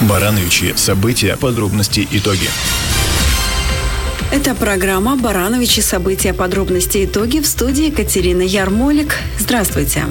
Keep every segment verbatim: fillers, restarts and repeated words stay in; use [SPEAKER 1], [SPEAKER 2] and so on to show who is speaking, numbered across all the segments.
[SPEAKER 1] Барановичи. События, подробности, итоги.
[SPEAKER 2] Это программа «Барановичи. События, подробности, итоги». В студии Екатерина Ярмолик. Здравствуйте.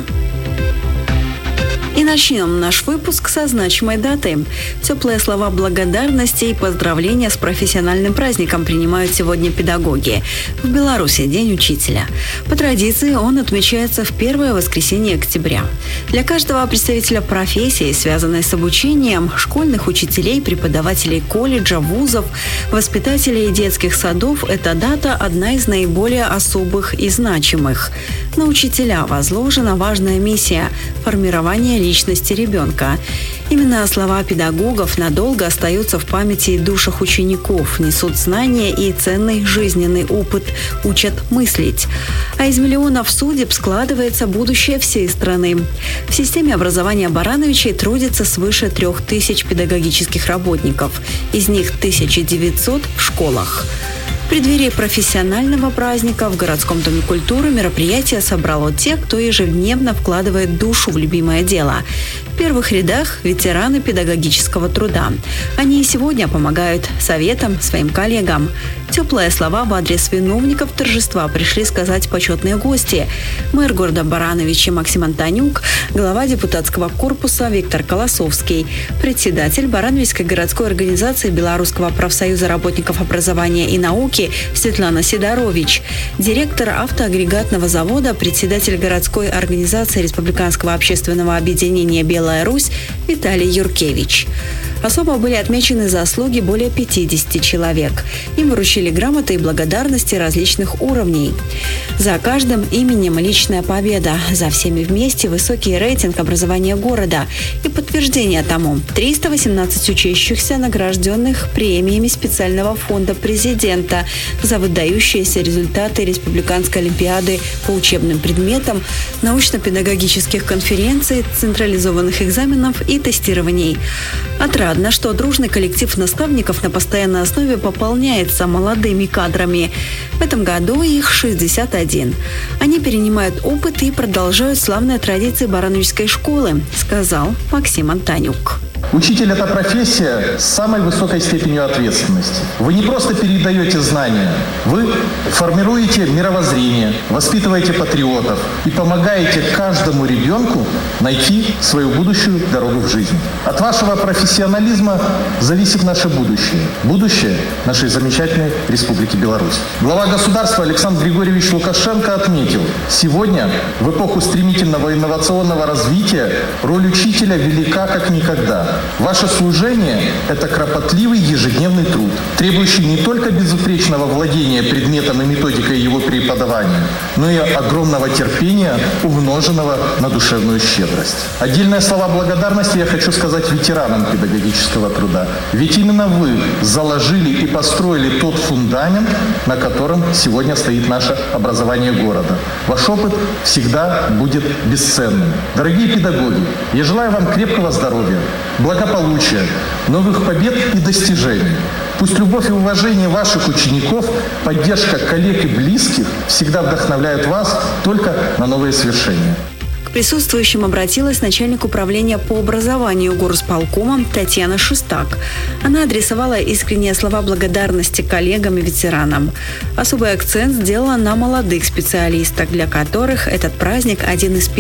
[SPEAKER 2] И начнем наш выпуск со значимой даты. Теплые слова благодарности и поздравления с профессиональным праздником принимают сегодня педагоги. В Беларуси День учителя. По традиции он отмечается в первое воскресенье октября. Для каждого представителя профессии, связанной с обучением, школьных учителей, преподавателей колледжа, вузов, воспитателей детских садов, эта дата одна из наиболее особых и значимых. На учителя возложена важная миссия – формирование личности ребенка. Именно слова педагогов надолго остаются в памяти и душах учеников, несут знания и ценный жизненный опыт, учат мыслить. А из миллионов судеб складывается будущее всей страны. В системе образования Барановичей трудится свыше трех тысяч педагогических работников, из них тысяча девятьсот в школах. В преддверии профессионального праздника в городском доме культуры мероприятие собрало тех, кто ежедневно вкладывает душу в любимое дело. В первых рядах ветераны педагогического труда. Они и сегодня помогают советам своим коллегам. Теплые слова в адрес виновников торжества пришли сказать почетные гости. Мэр города Барановичи Максим Антонюк, глава депутатского корпуса Виктор Колосовский, председатель Барановичской городской организации Белорусского профсоюза работников образования и науки Светлана Сидорович, директор автоагрегатного завода, председатель городской организации Республиканского общественного объединения «Белая Русь» Виталий Юркевич. Особо были отмечены заслуги более пятидесяти человек. Им вручили грамоты и благодарности различных уровней. За каждым именем личная победа, за всеми вместе высокий рейтинг образования города и подтверждение тому – триста восемнадцать учащихся, награжденных премиями специального фонда президента за выдающиеся результаты Республиканской олимпиады по учебным предметам, научно-педагогических конференций, централизованных экзаменов и тестирований. Отрадно, что дружный коллектив наставников на постоянной основе пополняется молодыми кадрами. В этом году их шестьдесят один. Они перенимают опыт и продолжают славные традиции Барановичской школы, сказал Максим Антонюк.
[SPEAKER 3] Учитель – это профессия с самой высокой степенью ответственности. Вы не просто передаете знания, вы формируете мировоззрение, воспитываете патриотов и помогаете каждому ребенку найти свою будущую дорогу в жизни. От вашего профессионализма зависит наше будущее. Будущее нашей замечательной Республики Беларусь. Глава государства Александр Григорьевич Лукашенко отметил, сегодня, в эпоху стремительного инновационного развития, роль учителя велика как никогда. Ваше служение – это кропотливый ежедневный труд, требующий не только безупречного владения предметом и методикой его преподавания, но и огромного терпения, умноженного на душевную щедрость. Отдельные слова благодарности я хочу сказать ветеранам педагогического труда. Ведь именно вы заложили и построили тот фундамент, на котором сегодня стоит наше образование города. Ваш опыт всегда будет бесценным. Дорогие педагоги, я желаю вам крепкого здоровья, благополучия, новых побед и достижений. Пусть любовь и уважение ваших учеников, поддержка коллег и близких всегда вдохновляют вас только на новые свершения.
[SPEAKER 2] К присутствующим обратилась начальник управления по образованию горосполкома Татьяна Шестак. Она адресовала искренние слова благодарности коллегам и ветеранам. Особый акцент сделала на молодых специалистах, для которых этот праздник один из